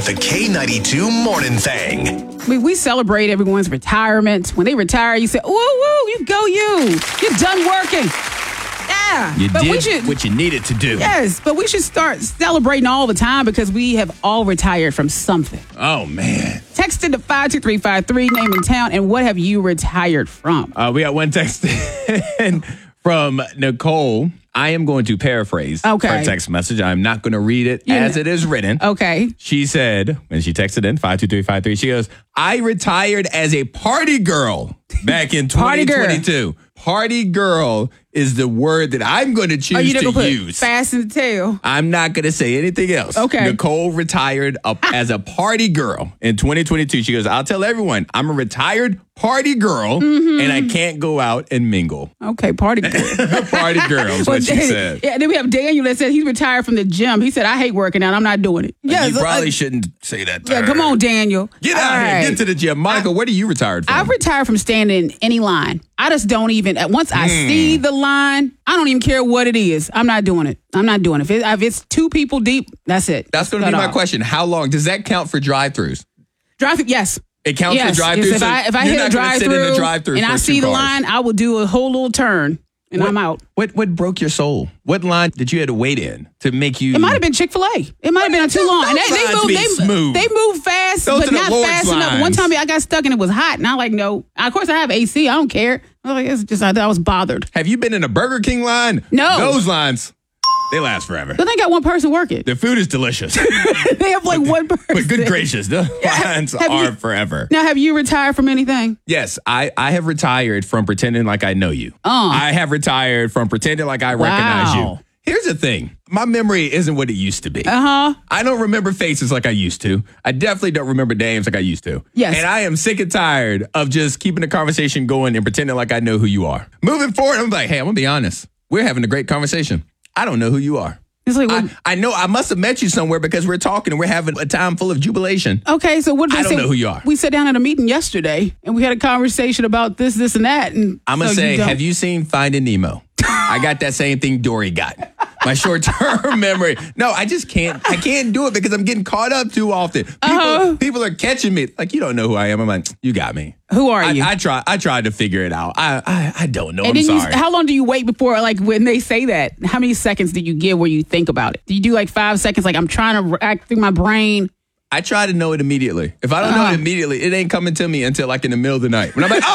with the K92 Morning Thing. We celebrate everyone's retirement. When they retire, you say, woo, you go you. You're done working. Yeah. You but did what you needed to do. Yes, but we should start celebrating all the time because we have all retired from something. Oh, man. Text into 52353, name and town, and what have you retired from? We got one text in from Nicole. I am going to paraphrase her text message. I'm not going to read it as it is written. Okay. She said, when she texted in, 52353, she goes, I retired as a party girl back in 2022. Party girl is the word that I'm going to choose to use. Fasten the tail. I'm not going to say anything else. Okay. Nicole retired as a party girl in 2022. She goes, I'll tell everyone, I'm a retired party girl and I can't go out and mingle. Okay, party girl. Party girl is what she said. Yeah, then we have Daniel that said he's retired from the gym. He said, I hate working out. I'm not doing it. Yeah, you probably shouldn't say that to her. Come on, Daniel. Get out here. Get to the gym. Monica, where do you retired from? I've retired from standing in any line. I just don't even, once I see the line, I don't even care what it is. I'm not doing it. I'm not doing it. If it's two people deep, that's it. That's going to be my question. How long? Does that count for drive-thrus? Drive-thru, yes. It counts for drive-thru? Yes. If I hit a drive-thru and I see the line, I will do a whole little turn. And I'm out. What broke your soul? What line did you have to wait in to make you? It might have been Chick-fil-A. It might have been too long. And they move fast, but not fast enough. One time I got stuck and it was hot, and I'm like, no. Of course, I have AC. I don't care. It's just I was bothered. Have you been in a Burger King line? No. Those lines, they last forever. But they got one person working. The food is delicious. They have one person. But good gracious, the lines are forever. Now, have you retired from anything? Yes, I have retired from pretending like I know you. I have retired from pretending like I recognize you. Here's the thing. My memory isn't what it used to be. I don't remember faces like I used to. I definitely don't remember names like I used to. Yes. And I am sick and tired of just keeping the conversation going and pretending like I know who you are. Moving forward, I'm like, hey, I'm going to be honest. We're having a great conversation. I don't know who you are. It's like, I know I must have met you somewhere because we're talking and we're having a time full of jubilation. Okay, so what did they say? I don't know who you are. We sat down at a meeting yesterday and we had a conversation about this, and that. And I'm going to say, have you seen Finding Nemo? I got that same thing Dory got. My short-term memory. No, I just can't. I can't do it because I'm getting caught up too often. People are catching me. Like, you don't know who I am. I'm like, you got me. Who are you? I tried to figure it out. I don't know. And I'm sorry. How long do you wait before, like, when they say that? How many seconds do you give where you think about it? Do you do like 5 seconds? Like, I'm trying to act through my brain. I try to know it immediately. If I don't know it immediately, it ain't coming to me until like in the middle of the night. When I'm like,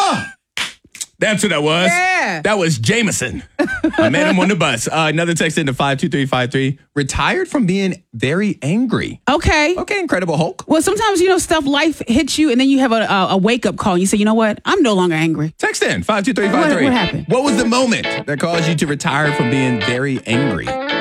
that's what that was. Yeah. That was Jameson. I met him on the bus. Another text into 52353. Retired from being very angry. Okay, Incredible Hulk. Well, sometimes, life hits you and then you have a wake-up call. And you say, you know what? I'm no longer angry. Text in 52353. What happened? What was the moment that caused you to retire from being very angry?